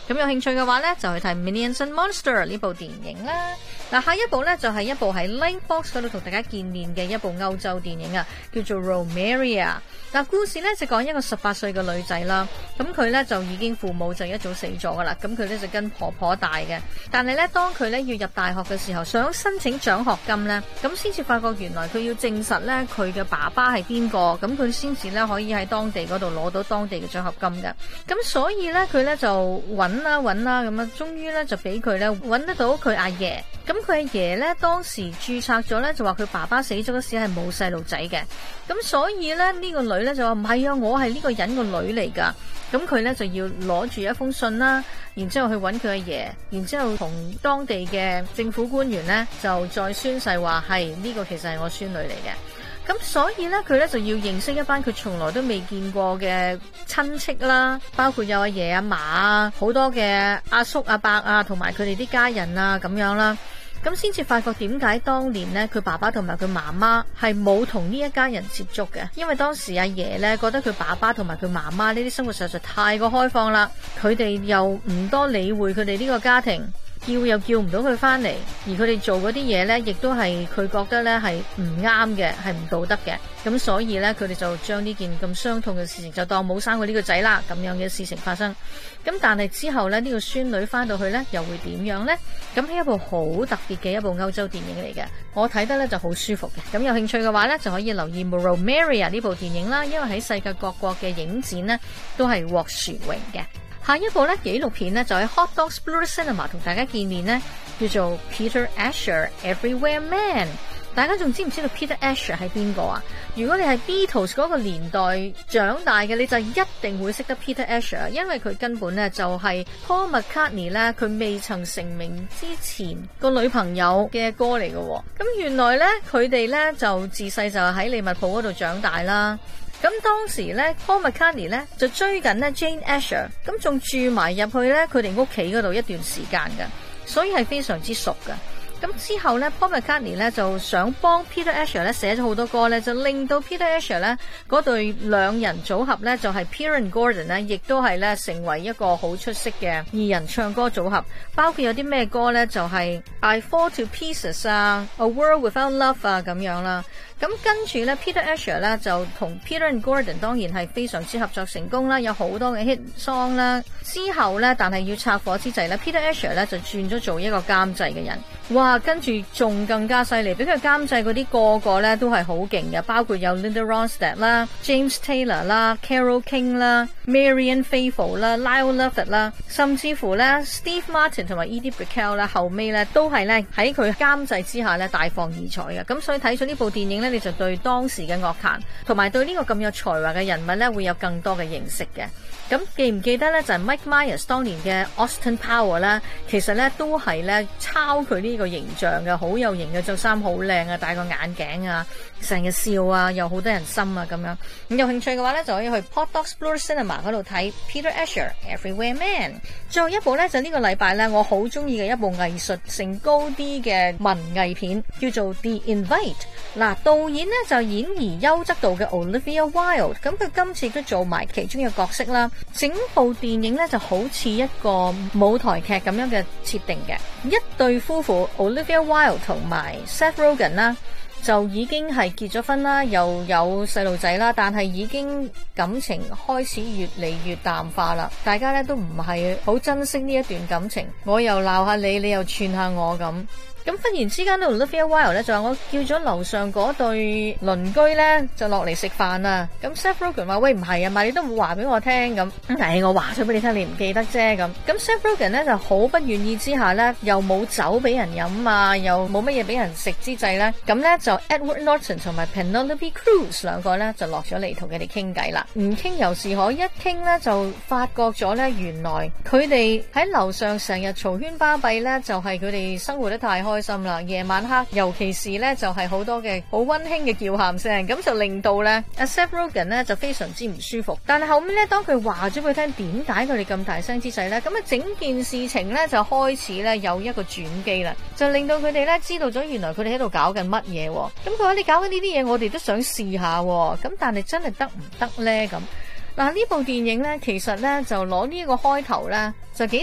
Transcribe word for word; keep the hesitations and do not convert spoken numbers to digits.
咁有興趣嘅話呢，就去睇 Minions and Monsters 呢部電影啦。嗱，下一部呢，就係一部喺 Lightbox 嗰度同大家見面嘅一部歐洲電影啊，叫做 Romeria。嗱，故事呢，就講一個十八歲嘅女仔啦，咁佢呢，就已經父母就一早死咗噶啦，咁佢呢，就跟婆婆大嘅，但係呢，當佢呢要入大學嘅時候，想申請獎學金呢，咁先至發覺原來佢要證實呢，佢嘅爸爸係邊個，咁佢先至呢，可以喺當地嗰度攞到當地嘅獎學金嘅。咁所以呢，佢呢，就揾啦揾啦咁啊，終於呢，就俾佢呢揾得到佢阿爺。咁佢阿爺咧當時註冊咗咧，就話佢爸爸死咗嗰時係冇細路仔嘅，咁所以咧呢個女咧就話唔係啊，我係呢個人個女嚟噶，咁佢咧就要攞住一封信啦，然之後去揾佢阿爺，然之後同當地嘅政府官員咧就再宣誓話係呢個其實係我孫女嚟嘅，咁所以咧佢咧就要認識一班佢從來都未見過嘅親戚啦，包括有阿爺阿嫲啊，好多嘅阿叔阿伯啊，同埋佢哋啲家人啊咁樣啦。咁先至發覺點解當年呢，佢爸爸同埋佢媽媽係冇同呢一家人接觸嘅，因為當時阿爺呢覺得佢爸爸同埋佢媽媽呢啲生活實在太過開放啦，佢哋又唔多理會佢哋呢個家庭，叫又叫唔到佢翻嚟，而佢哋做嗰啲嘢呢，亦都係佢覺得呢係唔啱嘅，係唔道德嘅。咁所以呢，佢哋就將呢件咁傷痛嘅事情就當冇生過呢個仔啦，咁樣嘅事情發生。咁但係之後呢，呢個孫女翻到去呢，又會點樣呢？咁係一部好特別嘅一部歐洲電影嚟嘅，我睇得呢就好舒服嘅。咁有興趣嘅話呢，就可以留意 Romeria 呢部電影啦，因為喺世界各國嘅影展呢，都係獲殊榮嘅。下一部咧紀錄片咧就喺 Hot Docs Blue Cinema 同大家見面呢，叫做 Peter Asher Everywhere Man。大家仲知唔知道 Peter Asher 係邊個啊？如果你係 Beatles 嗰個年代長大嘅，你就一定會識得 Peter Asher， 因為佢根本咧就係 Paul McCartney 咧佢未曾成名之前個女朋友嘅歌嚟嘅。咁原來咧佢哋咧就自細就喺利物浦嗰度長大啦。咁當時咧 Paul McCartney 咧就追緊咧 Jane Asher， 咁仲住埋入去咧佢哋屋企嗰度一段時間嘅，所以係非常之熟嘅。咁之後咧 Paul McCartney 咧就想幫 Peter Asher 咧寫咗好多歌咧，就令到 Peter Asher 咧嗰對兩人組合咧就係 Pierre and Gordon 咧，亦都係咧成為一個好出色嘅二人唱歌組合。包括有啲咩歌咧，就係 I Fall to Pieces 啊 A World Without Love 啊咁樣啦。咁跟住咧 Peter Asher 咧就同 Pierre and Gordon 當然係非常之合作成功啦，有好多嘅 hit song 啦。之後咧但係要拆夥之際咧 Peter Asher 咧就轉咗做一個監製嘅人。哇，跟住仲更加犀利，俾佢監製嗰啲個個咧都係好勁嘅，包括有 Linda Ronstadt 啦、James Taylor 啦、Carole King 啦、Marianne Faithfull 啦、Lyle Lovett 啦，甚至乎咧 Steve Martin 同埋 Edie Brickell 咧後尾咧都係咧喺佢監製之下咧大放異彩嘅。咁所以睇咗呢部電影咧，你就對當時嘅樂壇同埋對呢個咁有才華嘅人物咧會有更多嘅認識嘅。咁記唔記得咧就係 Mike Myers 當年嘅 Austin Power 咧，其實咧都係咧抄佢呢個形象嘅，好有型嘅，着衫好靚啊，戴個眼鏡啊，成日笑啊，又好得人心啊咁樣。咁有興趣嘅話咧就可以去 Hot Docs Blue Cinema 嗰度睇 Peter Asher Everywhere Man。最後一部咧就呢個禮拜咧我好中意嘅一部藝術性高啲嘅文藝片，叫做 The Invite。嗱，導演呢就演而優則導嘅 Olivia Wilde， 咁佢今次都做埋其中嘅角色啦。整部電影呢就好似一個舞台劇咁樣嘅設定嘅，一對夫婦 Olivia Wilde 同埋 Seth Rogen 啦，就已經係結咗婚啦，又有細路仔啦，但係已經感情開始越嚟越淡化啦。大家咧都唔係好珍惜呢一段感情，我又鬧下你，你又串下我咁。咁忽然之間呢 Olivia Wilde 咧就話我叫咗樓上嗰對鄰居咧就落嚟食飯啊。咁 Seth Rogen 話喂，唔係啊嘛，你都冇話俾我聽咁。但係我話咗俾你聽，你唔記得啫咁。咁 Seth Rogen 咧就好不願意之下咧，又冇酒俾人飲啊，又冇乜嘢俾人食之際咧，咁咧就 Edward Norton 同埋 Penelope Cruz 兩個咧就落咗嚟同佢哋傾偈啦。唔傾又是可，一傾咧就發覺咗咧，原來佢哋喺樓上成日嘈喧巴閉咧，就係佢哋生活得太開心啦。夜晚黑尤其是咧就係好多嘅好溫馨嘅叫喊聲，咁就令到咧阿 Seth Rogen 咧就非常之唔舒服。但係後尾咧當佢話咗佢聽點解佢哋咁大聲之際咧，咁啊整件事情咧就開始咧有一個轉機啦，就令到佢哋咧知道咗原來佢哋喺度搞緊乜嘢。咁佢話你搞緊呢啲嘢我哋都想試下，咁但係真係得唔得咧咁？嗱，呢部電影咧其實咧就攞呢一個開頭咧就幾